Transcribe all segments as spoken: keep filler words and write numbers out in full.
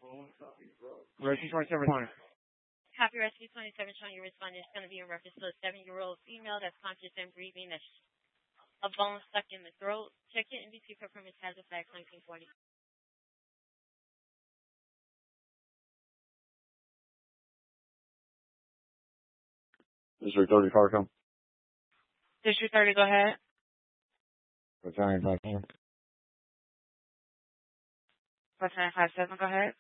Rescue twenty-seven twenty. Copy Rescue twenty-seven twenty. Your respondent is going to be in reference to a seven-year-old female that's conscious and breathing. That's a bone stuck in the throat. Check your N B C for permits. Has a fax nineteen forty. District thirty, car come. District thirty, go ahead. Battalion five seven. Battalion five seven, go ahead.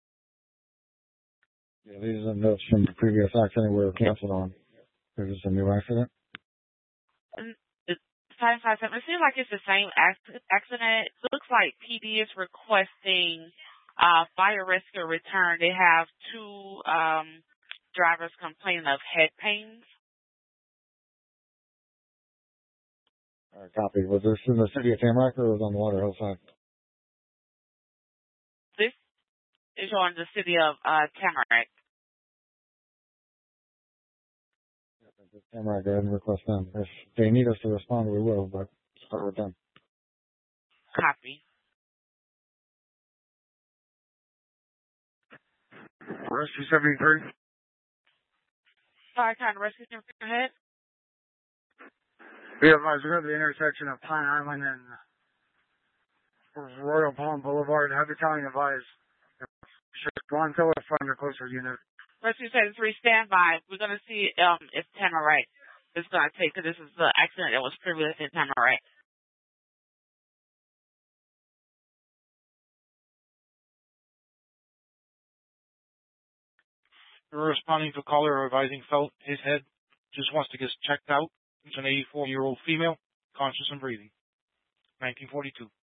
Yeah, these are notes from the previous accident we were canceled on. Is this a new accident? Battalion five seven, it seems like it's the same accident. It looks like P D is requesting uh, fire rescue return. They have two um, drivers complaining of head pains. All right, copy. Was this in the city of Tamarack or was it on the Waterhill side? This is on the city of uh, Tamarack. Yeah, Tamarack, go ahead and request them. If they need us to respond, we will, but start with them. Copy. Rescue seventy-three. Sorry, kind of rescue team, go ahead. Be advised, we're at the intersection of Pine Island and Royal Palm Boulevard. Have the county advised. Go on to a find your closer unit. Rescue seventy-three, stand by. We're going to see um, if Tamarack is going to take, because this is the accident that was previously in Tamarack. We're responding to a caller advising felt his head just wants to get checked out. It's an eighty-four-year-old female, conscious and breathing. nineteen forty-two.